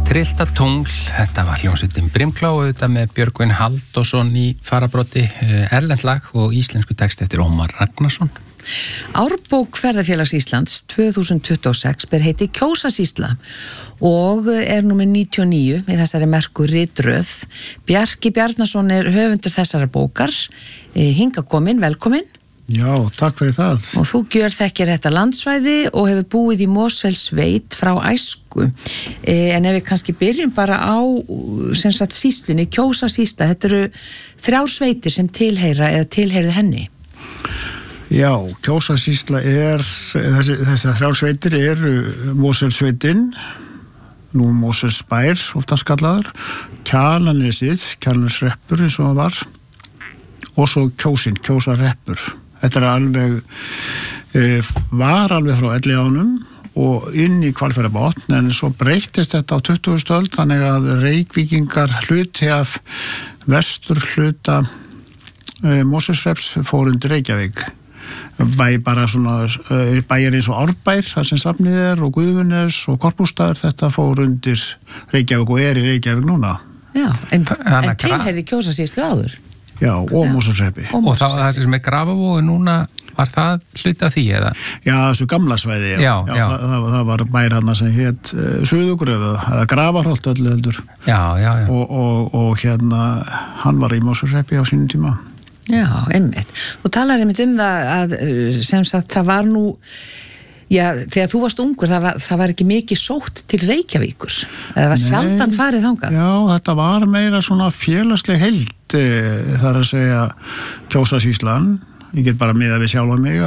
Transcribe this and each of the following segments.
Trillta tungl, þetta var hljómsveitin Brimkló, auðvitað með Björgvin Halldórsson í farabroddi, erlent lag og íslensku text eftir Ómar Ragnarsson. Árbók Ferðafélags Íslands 2026 ber heiti Kjósasýsla og númer 99 í þessari merku ritröð. Bjarki Bjarnason höfundur þessara bókar, hingað kominn, velkominn. Já, takk fyrir það. Og þú gjörþekkir þetta landsvæði og hefur búið í Mosfellssveit frá æsku. En ef við kannski byrjum bara á sem sagt sýslunni, Kjósasýsla, þetta eru 3 sveitir sem tilheyra eða tilheyrðu henni. Já, Kjósasýsla þessar 3 sveitir eru Mosfellssveitin, nú Mosfellsbær, oftast kallaður, Kjalarnesið, Kjalarneshreppur eins og það var, og svo Kjósarhreppur. Þetta var alveg frá Elliðaánum og inn í Hvalfjarðarbotn, en svo breyttist þetta á 20. öld, þannig að Reykvíkingar hluti af vestur hluta Mosfellshrepps fór undir Reykjavík. Bara svona bæir eins og Árbær, þar sem Safnið og Guðunes og Korpúlfsstaður, þetta fór undir Reykjavík og í Reykjavík núna. Já, en tilheyrði Kjósasýslu áður? Já, og Mosfellshreppi. Og það sem Grafavói núna, var það hluta því eða? Já, þessu gamla svæði, já. Það var bær hann sem hét Suðugröf, eða Grafarholt öllu heldur. Já. Og hérna, hann var í Mosfellshreppi á sínum tíma. Já, einmitt. Þú talar einmitt það að sem sagt það var nú, já, þegar þú varst ungur, það var ekki mikið sótt til Reykjavíkur. Það var sjaldan farið þangað. Já, þetta var meira svona félagsleg heild, þar að segja Kjósasýslan. Ég get bara miðað við sjálfa mig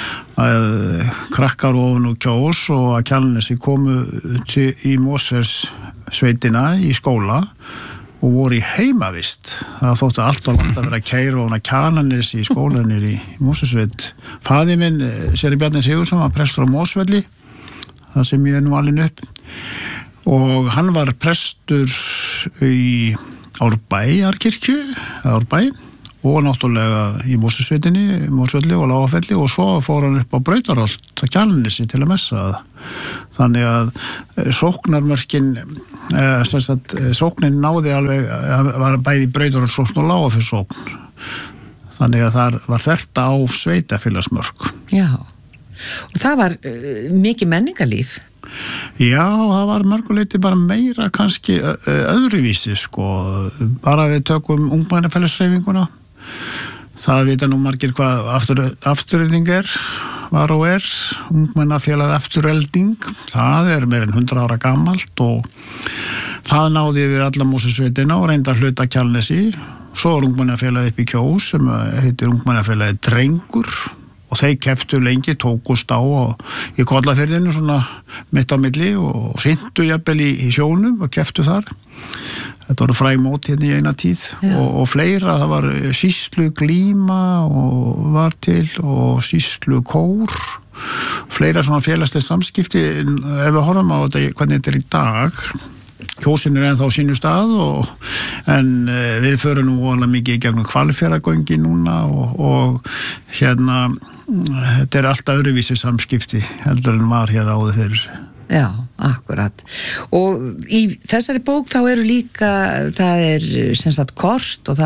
að krakkar ofan og Kjós og að Kjalarnesi komu í Mosfellssveitina í skóla og voru í heimavist. Það þótti allt og langt að vera að keyra ofan að Kjalarnesi í skólanir í Mosfellssveit. Faðir minn, Séri Bjarni Sigurðsson, var prestur á Mosfelli, það sem ég nú alinn upp. Og hann var prestur í Árbæjarkirkju, Árbæ, og náttúrulega í Mosfellssveitinni, Mosfelli og Lágafelli, og svo fór hann upp á Brautarholt að Kjalarnesi til að messa það. Þannig að sóknarmörkin, sóknin náði alveg, var bæði Brautarholt sókn og Lágafellssókn. Þannig að það var þvert á sveitafélagsmörk. Já, og það var mikið menningarlíf. Já, það var mörguleiti bara meira kannski öðruvísi, sko. Bara við tökum ungmennafélagshreyfinguna. Það vita nú margir hvað afturölding var og ungmennafélag afturelding. Það meira en 100 ára gamalt og það náði yfir alla Mosfellssveitina og reyndi að hluta Kjalarnesi. Svo ungmennafélag upp í Kjós sem heitir ungmennafélagi Drengur. Og þeir keftu lengi, tókust á í Kollafirðinu svona mitt á milli og syntu jafnvel í sjónum og keftu þar. Þetta voru fræmót hérna í eina tíð og fleira, það var sýslu glíma og var til og sýslu kór. Fleira svona félagsleg samskipti, ef við horfum á þetta, hvernig þetta í dag. Kjósin ennþá á sínu stað en við förum nú alveg mikið gegnum Hvalfjarðargöngi núna og hérna þetta alltaf öðruvísi samskipti heldur en var hér áður fyrir. Já, akkurat. Og í þessari bók þá eru líka, það sem sagt kort og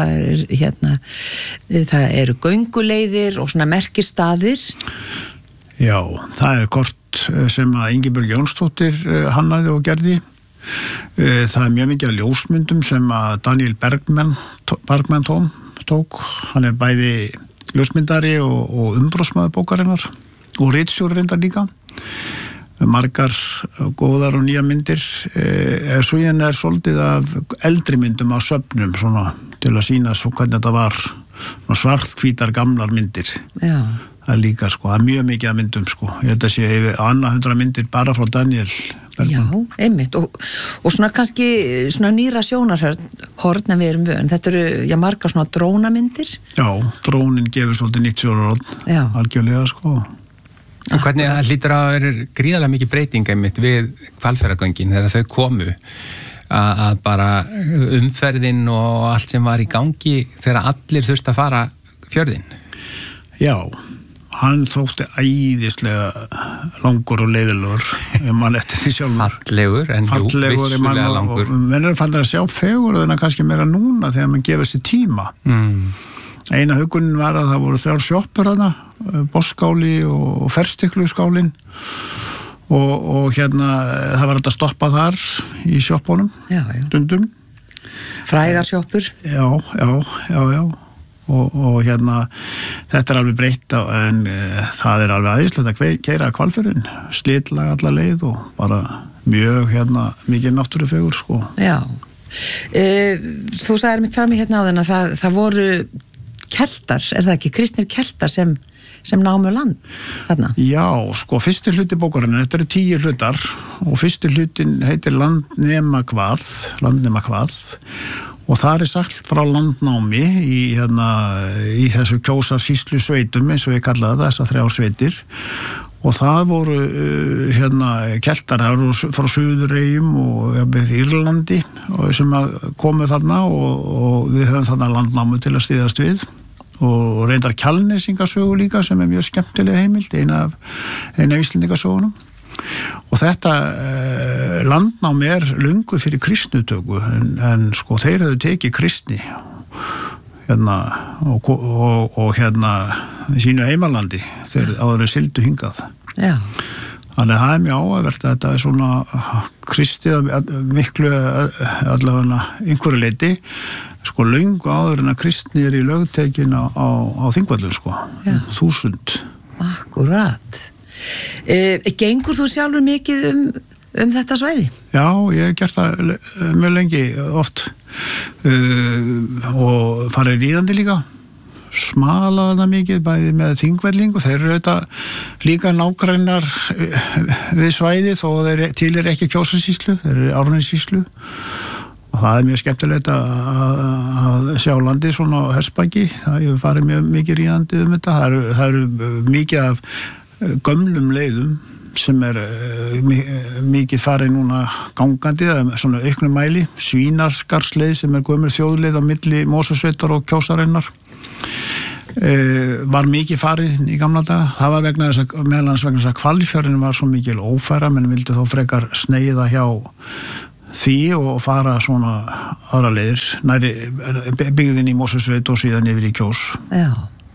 það eru gönguleiðir og svona merkistaðir. Já, það kort sem að Ingibjörg Jónsdóttir hannaði og gerði. Það mjög mikið af ljósmyndum sem að Daniel Bergman tók. Hann bæði ljósmyndari og umbróðsmaður bókarinnar og ritstjóri reyndar líka. Margar góðar og nýja myndir. Svo hérna svolítið af eldri myndum á söfnum svona, til að sýna svo hvernig þetta var. Svarthvítar gamlar myndir. Já. Það líka, sko, það mjög mikið af myndum, sko. Ég held að sé yfir 100 myndir bara frá Daniel Bergman. Já, einmitt. Og svona kannski svona nýra sjónarhorn en við erum vön. Þetta eru, margar svona drónamyndir. Já, drónin gefur svolítið nýtt sjónarhorn. Já. Algjörlega, sko. Og hvernig það hlýtur að vera gríðarlega mikið breyting einmitt við Hvalfjarðargöngin þegar þau komu að bara umferðin og allt sem var í gangi þegar allir þurfti að fara fjörðin. Já, hann þótti æðislega langur og leiðilegur mann eftir því sjálfur fallegur en vissulega langur menn fann að sjá fegurðina kannski meira núna þegar mann gefur sér tíma eina hugunin var að það voru 3 sjoppur þarna Bossskáli og Ferstikluskálin og hérna það var að stoppa þar í sjoppunum stundum frægar sjoppur já og hérna þetta alveg breytt en það alveg æðislegt að keyra Hvalfjörðinn slitlag alla leið og bara mjög mikið náttúrufegur sko. Já þú sagðir mitt fram í hérna á þenn að það voru keltar, það ekki, kristnir keltar sem námu land þarna? Já, sko, fyrsti hluti bókarinnar, þetta eru 10 hlutar og fyrsti hlutin heitir Landnema hvað og það sagt frá landnámi í þessu Kjósarsýslu sveitum eins og ég kallaði þessar 3 sveitir og það voru keltar, það voru frá Suðureyjum og Írlandi sem komu þarna og við höfum þarna landnámu til að styðjast við og reyndar Kjalnesingasögu líka sem mjög skemmtileg heimild eina af Íslendingasögunum og þetta landnám löngu fyrir kristnutöku en sko þeir hefðu tekið kristni og í sínu heimalandi þegar áður sildu hingað þannig að það mjög áhugavert að þetta svona kristið miklu allavega einhverju leyti sko löngu áður en að kristni í lögtekin á Þingvelli sko 1000 Akkurat Gengur þú sjálfur mikið um þetta svæði? Já, ég hef gert það mjög lengi oft og farið ríðandi líka smalaði það mikið bæði með Þingvelling og þeir eru auðvitað líka nágrannar við svæði þó þeir til ekki Kjósarsýslu, þeir eru Árnessýslu og það mjög skemmtilegt að sjá landið svona á Hestbaki, það hefur farið mjög mikið ríðandi þetta, það eru mikið af gömlum leiðum sem mikið farið núna gangandi eða svona auknum mæli Svínaskarðsleið sem gömul þjóðleið á milli Mosfellssveitar og Kjósarinnar var mikið farið í gamla daga það var vegna þess að meðlans vegna þess að Hvalfjörðin var svo mikil ófæra menn vildi þó frekar sneiða hjá því og fara svona aðra leiðir næri byggðin í Mosfellssveit og síðan yfir í Kjós Já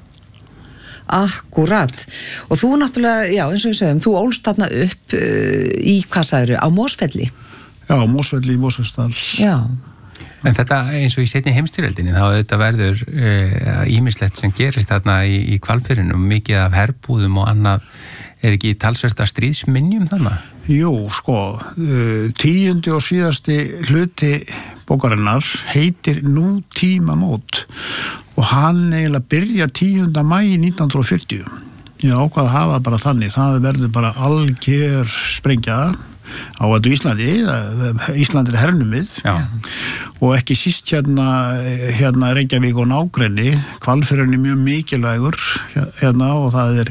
Akkurat og þú náttúrulega, já eins og við sögum þú ólst þarna upp í hvað sagðirðu, á Mosfelli Já, Mosfelli í Mosfellsdal Já En þetta eins og í seinni heimstyrjöldinni þá þetta verður ýmislegt sem gerist þarna í Hvalfjörðinum mikið af herbúðum og annað ekki talsvert að stríðsminjum þarna? Jú, sko 10. og síðasti hluti bókarinnar heitir Nútímamót og hann eiginlega byrja 10. maí 1940 ég ákvað að hafa bara þannig það verður bara algjör sprengja á öllu Íslandi Íslandi hernumið og ekki síst hérna Reykjavík og nágrenni Hvalfjörðin mjög mikilvægur og það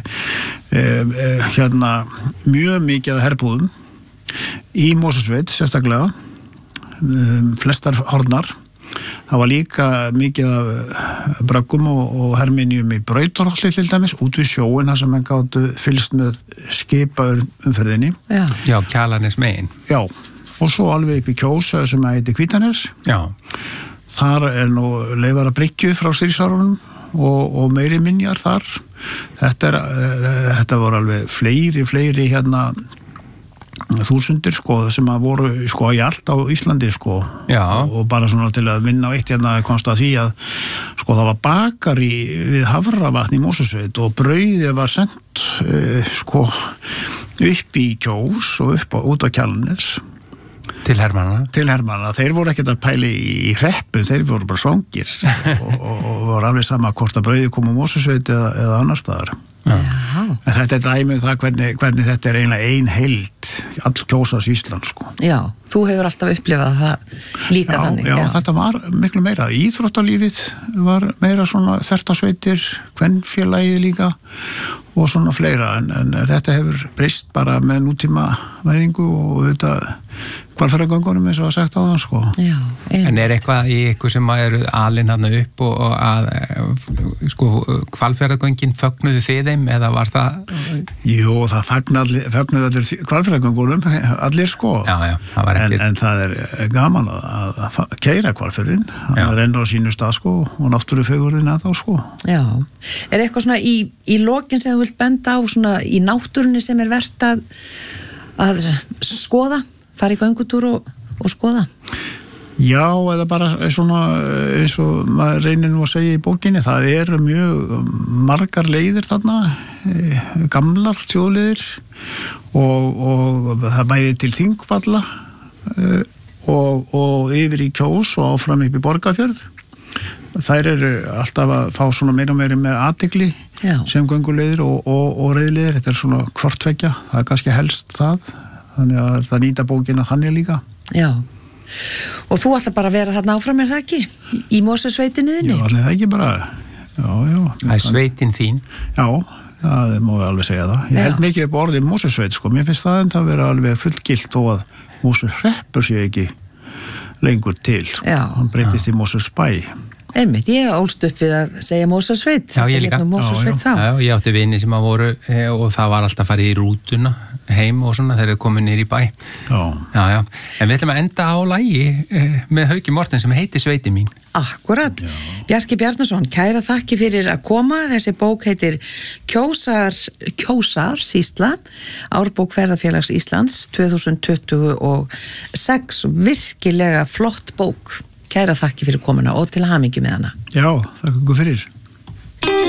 mjög mikið herbúðum í Mosfellssveit sérstaklega flestar hornar það var líka mikið af bröggum og herminjum í Brautarholti til dæmis, út við sjóin þar sem hann gátu fylgst með skipaumferðinni Já, Kjalarnes megin Já, og svo alveg upp í Kjós sem heitir Hvítanes Já Þar nú Leifara bryggju frá stríðsárunum og meiri minjar þar þetta voru alveg fleiri þúsundir sko sem að voru sko í allt á Íslandi sko og bara svona til að vinna á eitt komst að því að sko það var bakari við Hafravatn í Mosfellssveit og brauðið var sendt sko upp í Kjós og út á Kjalarnes Til hermanna. Þeir voru ekkert að pæli í hreppum, þeir voru bara svangir og voru alveg sama hvort að brauðið kom á Mosfellssveit eða annar staðar. En þetta dæmi það hvernig þetta eiginlega ein heild all Kjósarsýslan sko. Já, þú hefur alltaf upplifað það líka þannig. Já, þetta var miklu meira. Íþróttalífið var meira svona þertasveitir, kvenfélagið líka og svona fleira en þetta hefur breyst bara með nútíma væðingu og þetta Hvalfjarðargöngunum eins og að sagt á það sko. Já, En eitthvað í ykkur sem eru alin hann upp og að sko Hvalfjarðargöngin fögnuðu þið þeim eða var það? Jú, það fögnuðu allir Hvalfjarðargöngunum, allir sko. Já, það var ekki. En það er gaman að keyra Hvalfjörðin, hann er enn á sínu stað sko og náttúrufegurðin að þá sko. Já, er eitthvað svona í lokin sem þú vilt benda á svona í náttúrunni sem er vert að skoða? Fara í göngutúr og skoða? Já, eða bara svona eins og maður reynir nú að segja í bókinni, það eru mjög margar leiðir þarna, gamlar þjóðleiðir og það bæði til Þingvalla og yfir í Kjós og áfram upp í Borgarfjörð. Þær eru alltaf að fá svona meira og meira með athygli sem gönguleiðir og reiðleiðir, þetta er svona hvorttveggja, það er kannski helst það. Þannig að það nýta bókina þannig líka. Já. Og þú ætla bara að vera þarna áfram, er það ekki? Í Mosfellssveitinni þinni? Já, allir það ekki bara. Já. Það er sveitin þín? Já, það má ég alveg segja það. Ég held mikið upp orðið Mosfellssveit, sko. Mér finnst það en það vera alveg fullgilt þó að Mosfellshreppur sé ekki lengur til. Já. Hann breytist í Mosfellsbæ. Einmitt, ég ólst upp við að segja Mosfellssveit. Já, ég líka. Já, ég átti vini sem að voru og það var alltaf farið í rútuna heim og svona þegar þau komið niður í bæ. Já. En við ætlum að enda á lagi með Hauki Morten sem heitir Sveitin mín. Akkurat. Bjarki Bjarnason, kæra þakki fyrir að koma. Þessi bók heitir Kjósar Sýsla, árbók Ferðafélags Íslands 2026, virkilega flott bók. Kæra þakki fyrir komuna og til hamingju með hana. Já, þakka ykkur fyrir.